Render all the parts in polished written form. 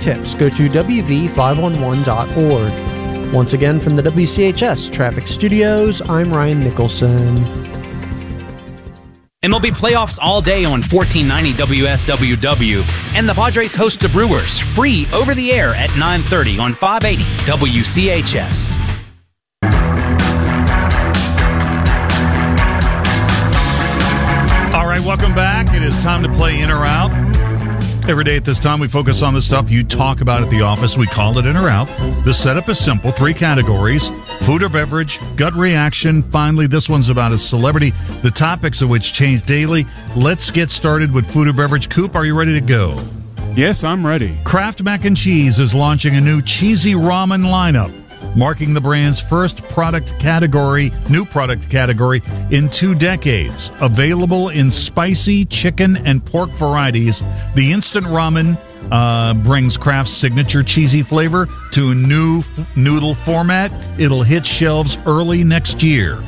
tips, go to WV511.org. Once again, from the WCHS Traffic Studios, I'm Ryan Nicholson. MLB playoffs all day on 1490 WSWW, and the Padres host the Brewers free over the air at 9:30 on 580 WCHS. All right, welcome back. It is time to play In or Out. Every day at this time, we focus on the stuff you talk about at the office. We call it In or Out. The setup is simple. 3 categories: food or beverage, gut reaction. Finally, this one's about a celebrity, the topics of which change daily. Let's get started with food or beverage. Coop, are you ready to go? Yes, I'm ready. Kraft Mac and Cheese is launching a new cheesy ramen lineup, marking the brand's first new product category in 2 decades. Available in spicy chicken and pork varieties, the instant ramen brings Kraft's signature cheesy flavor to a new noodle format. It'll hit shelves early next year.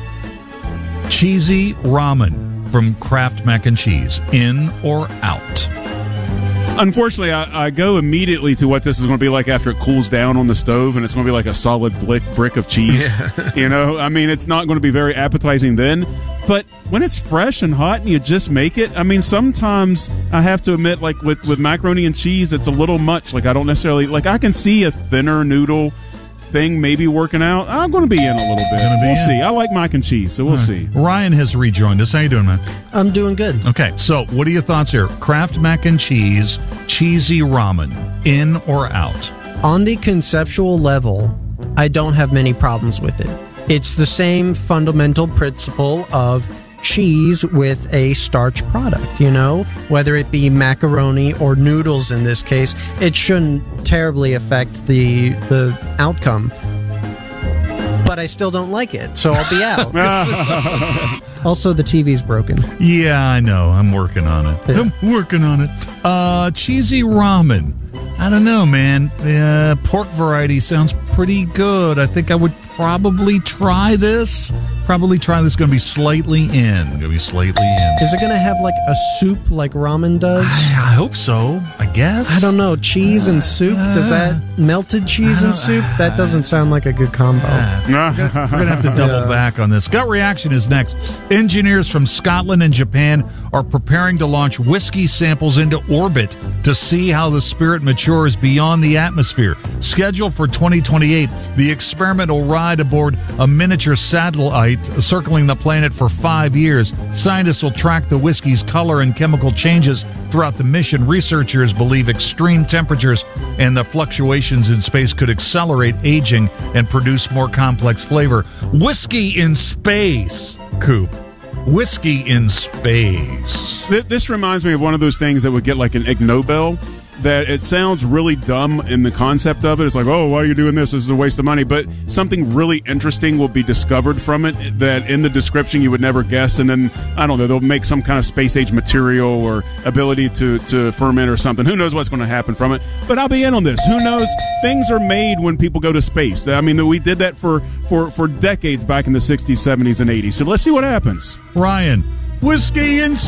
Cheesy ramen from Kraft Mac and Cheese. In or out? Unfortunately, I go immediately to what this is going to be like after it cools down on the stove, and it's going to be like a solid brick of cheese. Yeah. You know, I mean, it's not going to be very appetizing then. But when it's fresh and hot and you just make it, I mean, sometimes I have to admit, like with macaroni and cheese, it's a little much. Like, I don't necessarily, like, I can see a thinner noodle thing maybe working out. I'm going to be in a little bit. We'll see. I like mac and cheese, so we'll see. Ryan has rejoined us. How you doing, man? I'm doing good. Okay, so what are your thoughts here? Kraft Mac and Cheese, cheesy ramen, in or out? On the conceptual level, I don't have many problems with it. It's the same fundamental principle of cheese with a starch product, you know? Whether it be macaroni or noodles in this case, it shouldn't terribly affect the outcome. But I still don't like it, so I'll be out. Also, the TV's broken. Yeah, I know. I'm working on it. Yeah. I'm working on it. Cheesy ramen. I don't know, man. Pork variety sounds pretty good. I think I would probably try this. Going to be slightly in. Is it going to have like a soup like ramen does? I hope so, I guess. I don't know. Cheese and soup? Does that melted cheese and soup? That doesn't sound like a good combo. We're going to have to double back on this. Gut reaction is next. Engineers from Scotland and Japan are preparing to launch whiskey samples into orbit to see how the spirit matures beyond the atmosphere. Scheduled for 2028, the experiment will ride aboard a miniature satellite circling the planet for 5 years. Scientists will track the whiskey's color and chemical changes throughout the mission. Researchers believe extreme temperatures and the fluctuations in space could accelerate aging and produce more complex flavor. Whiskey in space, Coop. Whiskey in space. This reminds me of one of those things that would get like an Ig Nobel. That it sounds really dumb in the concept of it. It's like, oh, why are you doing this? This is a waste of money. But something really interesting will be discovered from it that in the description you would never guess. And then, I don't know, they'll make some kind of space-age material or ability to ferment or something. Who knows what's going to happen from it? But I'll be in on this. Who knows? Things are made when people go to space. I mean, we did that for decades back in the 60s, 70s, and 80s. So let's see what happens. Ryan, whiskey in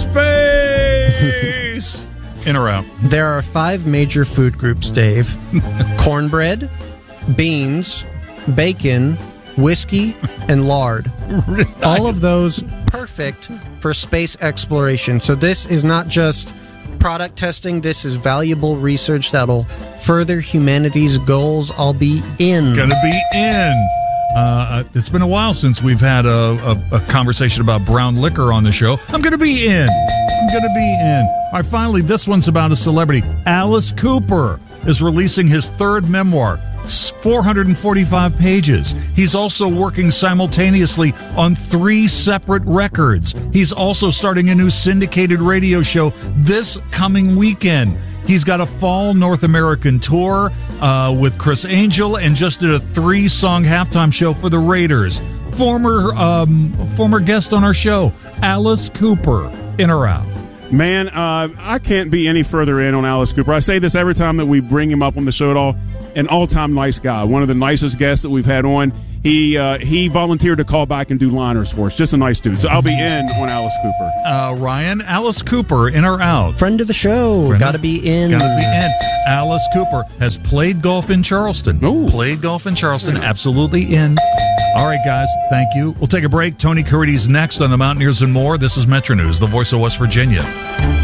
space. In or out? There are 5 major food groups, Dave. Cornbread, beans, bacon, whiskey, and lard. All of those perfect for space exploration. So this is not just product testing. This is valuable research that'll further humanity's goals. I'll be in. Gonna be in. It's been a while since we've had a conversation about brown liquor on the show. I'm going to be in. All right, finally, this one's about a celebrity. Alice Cooper is releasing his 3rd memoir, 445 pages. He's also working simultaneously on 3 separate records. He's also starting a new syndicated radio show this coming weekend. He's got a fall North American tour with Chris Angel and just did a 3-song halftime show for the Raiders. Former guest on our show, Alice Cooper. In or out? Man, I can't be any further in on Alice Cooper. I say this every time that we bring him up on the show at all. An all-time nice guy. One of the nicest guests that we've had on. He volunteered to call back and do liners for us. Just a nice dude. So I'll be in on Alice Cooper. Ryan, Alice Cooper, in or out? Friend of the show. Got to be in. Got to be in. Alice Cooper has played golf in Charleston. Ooh. Played golf in Charleston. Absolutely in. All right, guys. Thank you. We'll take a break. Tony Curity's next on the Mountaineers and More. This is Metro News, the voice of West Virginia.